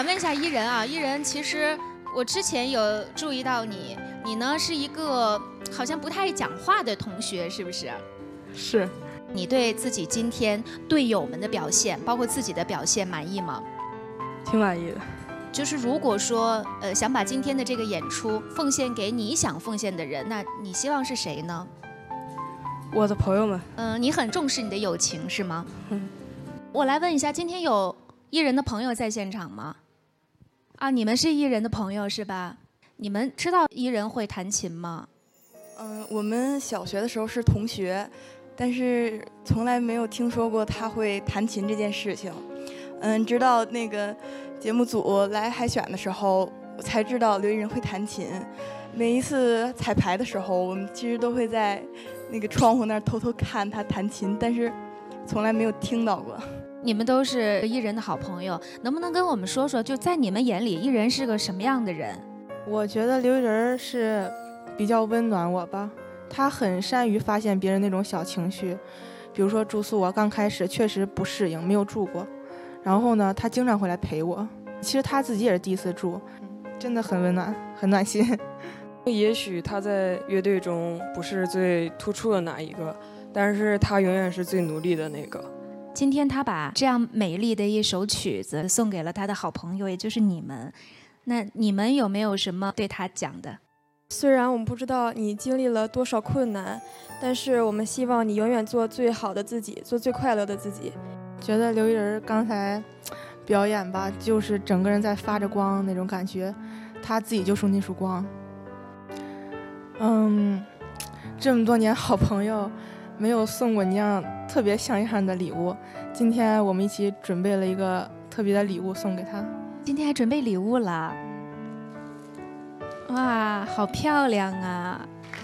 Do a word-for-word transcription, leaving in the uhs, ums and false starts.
想问一下伊人啊，伊人，其实我之前有注意到你，你呢是一个好像不太爱讲话的同学，是不是？ 是。 你对自己今天队友们的表现，包括自己的表现满意吗？ 挺满意的。 就是如果说呃想把今天的这个演出奉献给你想奉献的人，那你希望是谁呢？ 我的朋友们。 嗯、呃，你很重视你的友情是吗？ 嗯。 我来问一下，今天有艺人的朋友在现场吗？啊，你们是艺人的朋友是吧？你们知道艺人会弹琴吗？ 嗯，我们小学的时候是同学，但是从来没有听说过他会弹琴这件事情。嗯，直到那个节目组来海选的时候，我才知道刘艺人会弹琴。每一次彩排的时候，我们其实都会在那个窗户那儿偷偷看他弹琴，但是从来没有听到过。 你们都是艺人的好朋友，能不能跟我们说说，就在你们眼里，艺人是个什么样的人？ 我觉得刘艺人是比较温暖我吧，他很善于发现别人那种小情绪，比如说住宿，我刚开始确实不适应，没有住过，然后呢，他经常会来陪我。其实他自己也是第一次住，真的很温暖，很暖心。 也许他在乐队中不是最突出的那一个，但是他永远是最努力的那个。 今天他把这样美丽的一首曲子送给了他的好朋友，也就是你们。那你们有没有什么对他讲的？ 虽然我们不知道你经历了多少困难，但是我们希望你永远做最好的自己，做最快乐的自己。 觉得刘艺人刚才表演吧，就是整个人在发着光那种感觉，他自己就是那束光。嗯，这么多年好朋友，没有送过你那样特别像样的礼物。今天我们一起准备了一个特别的礼物送给他。 今天还准备礼物了？哇，好漂亮啊！